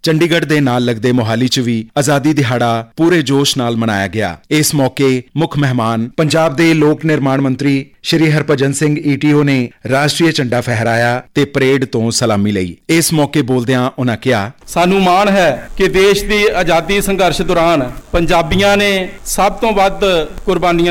ਚੰਡੀਗੜ੍ਹ ਦੇ ਨਾਲ ਲੱਗਦੇ ਮੋਹਾਲੀ 'ਚ ਵੀ ਆਜ਼ਾਦੀ ਦਿਹਾੜਾ ਪੂਰੇ ਜੋਸ਼ ਨਾਲ ਮਨਾਇਆ ਗਿਆ। ਇਸ ਮੌਕੇ ਮੁੱਖ ਮਹਿਮਾਨ ਪੰਜਾਬ ਦੇ ਲੋਕ ਨਿਰਮਾਣ ਮੰਤਰੀ ਸ਼੍ਰੀ ਹਰਭਜਨ ਸਿੰਘ ETO ਨੇ ਰਾਸ਼ਟਰੀ ਝੰਡਾ ਫਹਿਰਾਇਆ ਤੇ ਪਰੇਡ ਤੋਂ ਸਲਾਮੀ ਲਈ। ਇਸ ਮੌਕੇ ਬੋਲਦਿਆਂ ਉਨ੍ਹਾਂ ਕਿਹਾ, ਸਾਨੂੰ ਮਾਣ ਹੈ ਕਿ ਦੇਸ਼ ਦੀ ਆਜ਼ਾਦੀ ਸੰਘਰਸ਼ ਦੌਰਾਨ ਪੰਜਾਬੀਆਂ ਨੇ ਸਭ ਤੋਂ ਵੱਧ ਕੁਰਬਾਨੀਆਂ